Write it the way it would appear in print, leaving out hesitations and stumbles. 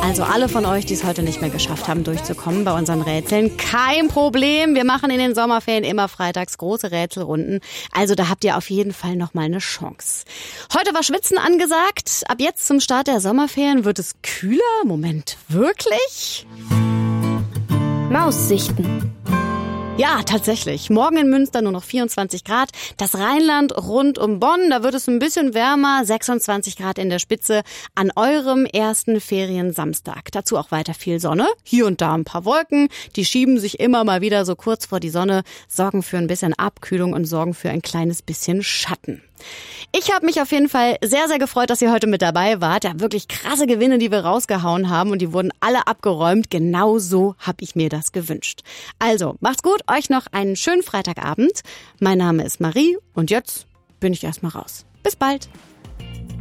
Also alle von euch, die es heute nicht mehr geschafft haben, durchzukommen bei unseren Rätseln, kein Problem. Wir machen in den Sommerferien immer freitags große Rätselrunden. Also da habt ihr auf jeden Fall noch mal eine Chance. Heute war Schwitzen angesagt. Ab jetzt zum Start der Sommerferien wird es kühler. Moment, wirklich? Maussichten. Ja, tatsächlich. Morgen in Münster nur noch 24 Grad. Das Rheinland rund um Bonn, da wird es ein bisschen wärmer. 26 Grad in der Spitze an eurem ersten Feriensamstag. Dazu auch weiter viel Sonne. Hier und da ein paar Wolken. Die schieben sich immer mal wieder so kurz vor die Sonne, sorgen für ein bisschen Abkühlung und sorgen für ein kleines bisschen Schatten. Ich habe mich auf jeden Fall sehr, sehr gefreut, dass ihr heute mit dabei wart. Ja, wirklich krasse Gewinne, die wir rausgehauen haben und die wurden alle abgeräumt. Genau so habe ich mir das gewünscht. Also, macht's gut, euch noch einen schönen Freitagabend. Mein Name ist Marie und jetzt bin ich erstmal raus. Bis bald.